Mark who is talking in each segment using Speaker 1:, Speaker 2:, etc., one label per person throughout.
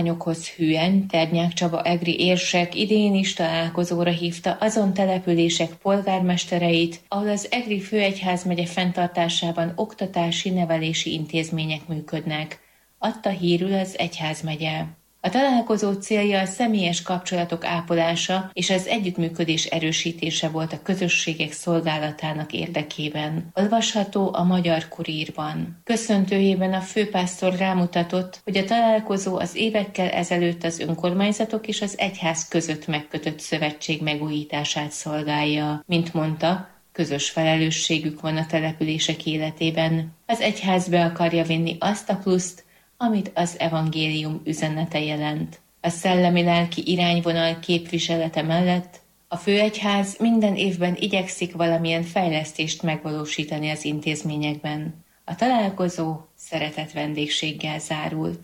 Speaker 1: hagyományokhoz hűen Ternyák Csaba egri érsek idén is találkozóra hívta azon települések polgármestereit, ahol az Egri főegyházmegye fenntartásában oktatási, nevelési intézmények működnek, adta hírül az egyházmegye. A találkozó célja a személyes kapcsolatok ápolása és az együttműködés erősítése volt a közösségek szolgálatának érdekében. Olvasható a Magyar Kurírban. Köszöntőjében a főpásztor rámutatott, hogy a találkozó az évekkel ezelőtt az önkormányzatok és az egyház között megkötött szövetség megújítását szolgálja. Mint mondta, közös felelősségük van a települések életében. Az egyház be akarja vinni azt a pluszt, amit az evangélium üzenete jelent. A szellemi-lelki irányvonal képviselete mellett a főegyház minden évben igyekszik valamilyen fejlesztést megvalósítani az intézményekben. A találkozó szeretett vendégséggel zárult.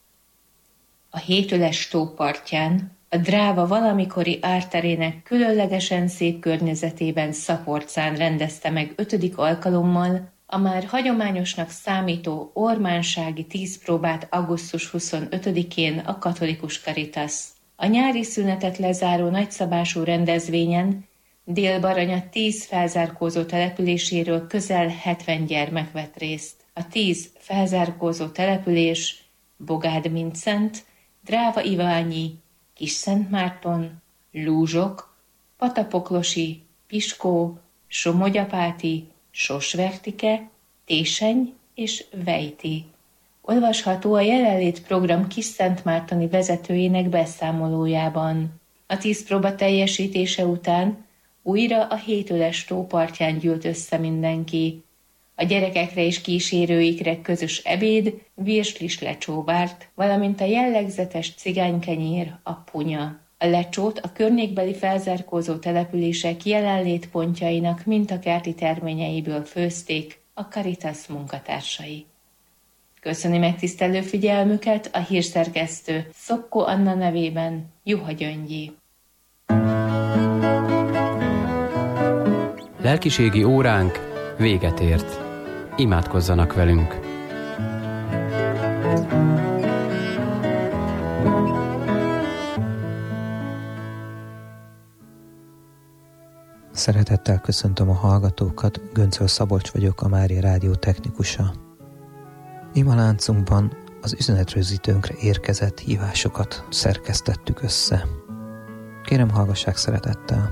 Speaker 1: A Hétöles tó partján, a Dráva valamikori árterének különlegesen szép környezetében Szaporcán rendezte meg 5. alkalommal a már hagyományosnak számító ormánsági tízpróbát augusztus 25-én a Katolikus Caritas. A nyári szünetet lezáró nagyszabású rendezvényen Dél-Baranya 10 felzárkózó településéről közel 70 gyermek vett részt. A 10 felzárkózó település Bogád-Mincent, Dráva-Iványi, Kisszentmárton, Lúzsok, Patapoklosi, Piskó, Somogyapáti, Sosvertike, Téseny és Vejti. Olvasható a jelenlét program Kisszentmártoni vezetőjének beszámolójában. A 10 próba teljesítése után újra a Hétöles tó partján gyűlt össze mindenki. A gyerekekre és kísérőikre közös ebéd, virslis lecsó várt, valamint a jellegzetes cigánykenyér, a punya. A lecsót a környékbeli felzárkózó települések jelenlétpontjainak mintakerti terményeiből főzték a Caritas munkatársai. Köszöni megtisztelő figyelmüket a hírszerkesztő Szopko Anna nevében Juha Gyöngyi.
Speaker 2: Lelkiségi óránk véget ért. Imádkozzanak velünk!
Speaker 3: Szeretettel köszöntöm a hallgatókat, Göncöl Szabolcs vagyok, a Mária Rádió technikusa. Imaláncunkban az üzenetrögzítőnkre érkezett hívásokat szerkesztettük össze. Kérem, hallgassák szeretettel.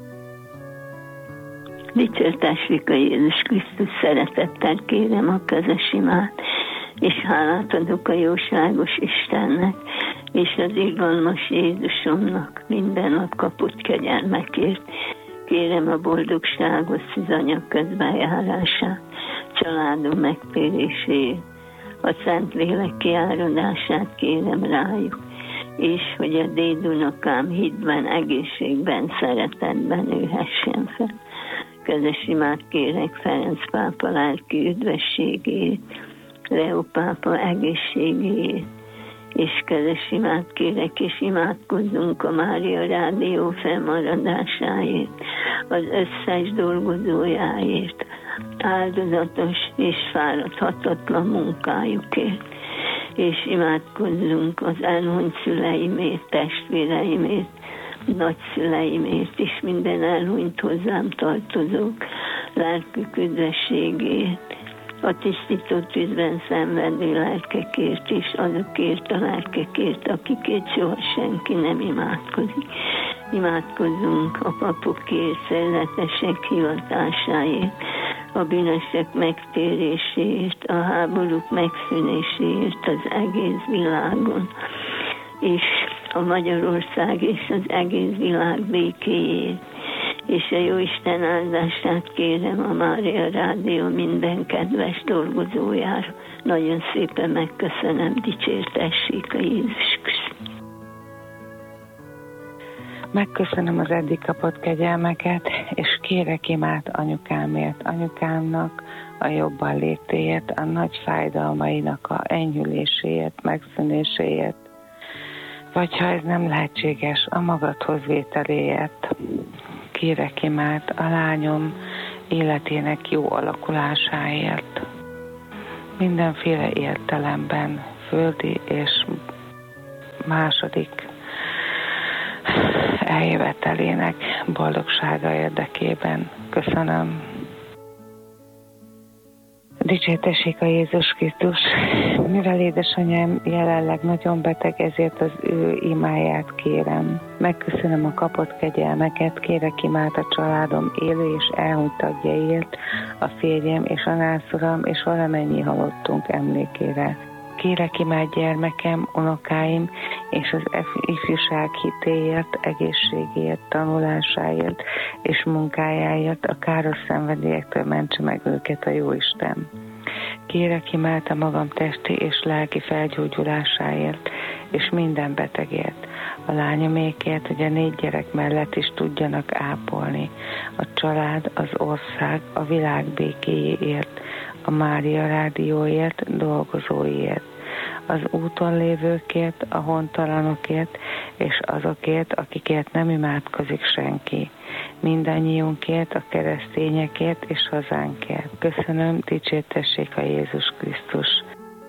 Speaker 4: Dicsértessük a Jézus Krisztus, szeretettel kérem a közös imát, és hálát adok a jóságos Istennek, és az irgalmas Jézusomnak minden nap kapott kegyelmekért. Kérem a boldogságos szűzanyag közbenjárását, családom megtérését, a Szentlélek kiáradását kérem rájuk, és hogy a dédunokám hitben, egészségben, szeretetben nőhessen fel. Közös imát kérek Ferenc pápa lelki üdvességét, Leó pápa egészségét, és közös imát kérek, és imádkozzunk a Mária Rádió fennmaradásáért, az összes dolgozójáért, áldozatos és fáradhatatlan munkájukért, és imádkozzunk az elhunyt szüleimért, testvéreimért, nagyszüleimért is, minden elhunyt hozzám tartozók lelkük üdvességét, a tisztító tűzben szenvedő lelkekért is, azokért a lelkekért, akikért soha senki nem imádkozik. Imádkozzunk a papokért, szerzetesek hivatásáért, a bűnösök megtérésért, a háborúk megszűnéséért az egész világon, és a Magyarország és az egész világ békéjét, és a Jóisten áldását kérem a Mária Rádió minden kedves dolgozójára. Nagyon szépen megköszönöm, dicsértessék a Jézus Krisztus.
Speaker 5: Megköszönöm az eddig kapott kegyelmeket, és kérek imát anyukámért, anyukámnak a jobban létéért, a nagy fájdalmainak a enyhüléséért, megszűnéséért, vagy ha ez nem lehetséges, a magadhoz vételéért. Kérek imát a lányom életének jó alakulásáért. Mindenféle értelemben, földi és második eljövetelének boldogsága érdekében. Köszönöm. Dicsértessék a Jézus Krisztus. Mivel édesanyám jelenleg nagyon beteg, ezért az ő imáját kérem. Megköszönöm a kapott kegyelmeket, kérek imát a családom élő és elhunyt tagjaiért, a férjem és a nászoram és valamennyi halottunk emlékére. Kérek imát gyermekem, unokáim és az ifjúság hitéért, egészségért, tanulásáért és munkájáért, a káros szenvedélyektől mentse meg őket a Jóisten. Kérek imát a magam testi és lelki felgyógyulásáért és minden betegért, a lányomékért, hogy a 4 gyerek mellett is tudjanak ápolni, a család, az ország, a világ békéjéért, a Mária Rádióért, dolgozóiért, az úton lévőkért, a hontalanokért, és azokért, akikért nem imádkozik senki. Mindannyiunkért, a keresztényekért és hazánkért. Köszönöm, dicsértessék a Jézus Krisztus.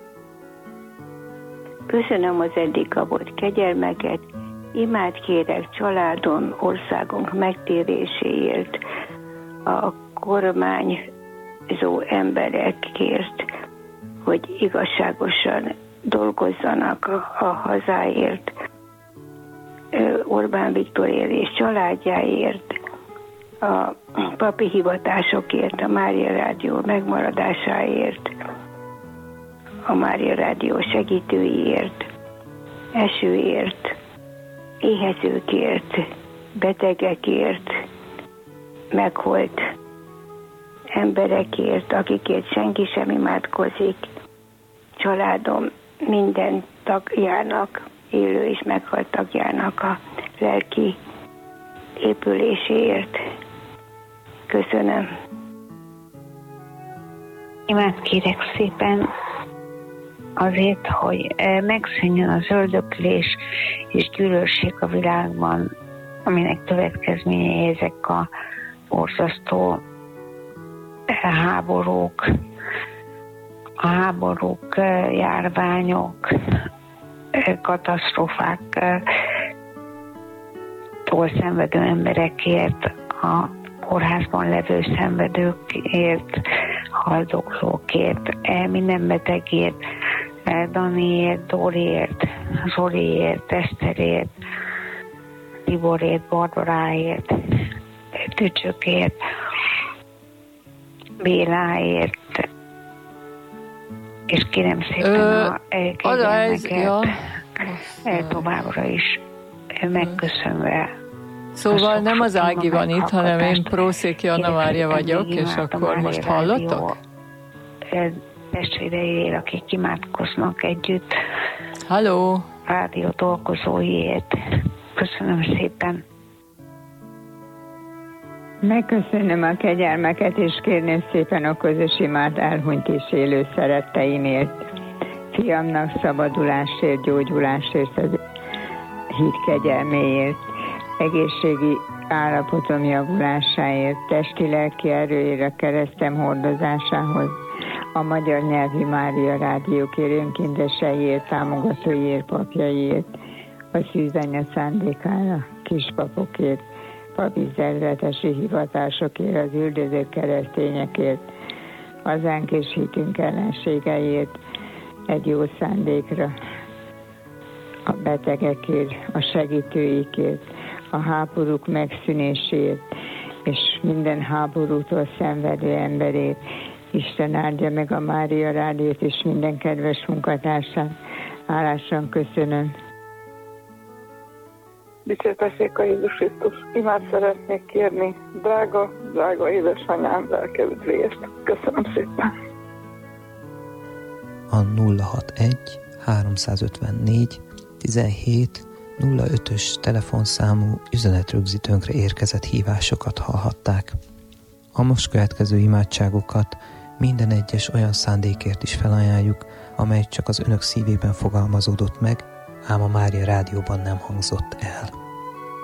Speaker 6: Köszönöm az eddig kapott kegyelmeket, imát kérek családon, országunk megtéréséért, a kormányzó emberekért, hogy igazságosan dolgozzanak a hazáért, Orbán Viktorért és családjáért, a papi hivatásokért, a Mária Rádió megmaradásáért, a Mária Rádió segítőiért, esőért, éhezőkért, betegekért, meghalt emberekért, akikért senki sem imádkozik, családom minden tagjának, élő és meghalt tagjának a lelki épüléséért. Köszönöm.
Speaker 7: Imát kérek szépen azért, hogy megszűnjön az öldöklés és gyűlölség a világban, aminek következményei ezek a borzasztó háborúk, járványok, katasztrófáktól szenvedő emberekért, a kórházban levő szenvedőkért, haldoklókért, minden betegért, Daniért, Doriért, Zoliért, Eszterért, Tiborért, Barbaráért, Tücsökért, Béláért, és kérem szépen a kegyelmeket továbbra is megköszönve.
Speaker 8: Szóval nem az Ági van itt, hanem én Prószéki Anna Mária vagyok, és akkor most hallottok?
Speaker 7: Testvéreiért, akik imádkoznak együtt.
Speaker 8: Halló!
Speaker 7: Rádió dolgozóiért. Köszönöm szépen.
Speaker 9: Megköszönöm a kegyelmeket, és kérném szépen a közös imát elhunyt és élő szeretteimért. Fiamnak szabadulásért, gyógyulásért, az hit kegyelméért, egészségi állapotom javulásáért, testi-lelki erőért, a keresztem hordozásához, a magyar nyelvi Mária Rádiók önkénteseiért, támogatóiért, papjaiért, a szűzanya szándékára, kispapokért, papi szerzetesi hivatásokért, az üldöző keresztényekért, hazánk és hitünk ellenségeiért, egy jó szándékra, a betegekért, a segítőikért, a háborúk megszűnéséért, és minden háborútól szenvedő emberét. Isten áldja meg a Mária Rádiót és minden kedves munkatársát. Hálásan köszönöm.
Speaker 10: Dicsértessék a Jézus Krisztus. Imát szeretnék kérni drága édesanyám lelke üdvéért. Köszönöm szépen.
Speaker 3: A 061 354 17 05-ös telefonszámú üzenetrögzítőnkre érkezett hívásokat hallhatták. A most következő imádságokat minden egyes olyan szándékért is felajánljuk, amely csak az önök szívében fogalmazódott meg, ám a Mária Rádióban nem hangzott el.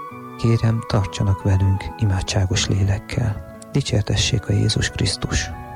Speaker 3: Kérem, tartsanak velünk imádságos lélekkel. Dicsértessék a Jézus Krisztus!